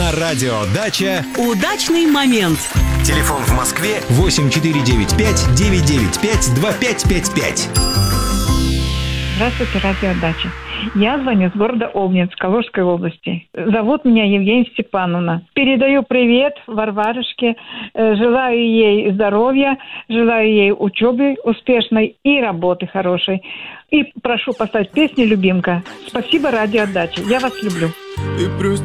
На радио «Дача» удачный момент. Телефон в Москве 8495-995-2555. Здравствуйте, радио «Дача». Я звоню с города Обнинск, Калужской области. Зовут меня Евгения Степановна. Передаю привет Варварушке. Желаю ей здоровья, желаю ей учебы успешной и работы хорошей. И прошу поставить песню «Любимка». Спасибо, радио «Дача». Я вас люблю.